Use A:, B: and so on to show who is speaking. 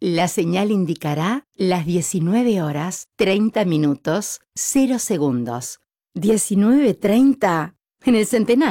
A: La señal indicará las 19 horas 30 minutos 0 segundos. 19:30 en el centenario.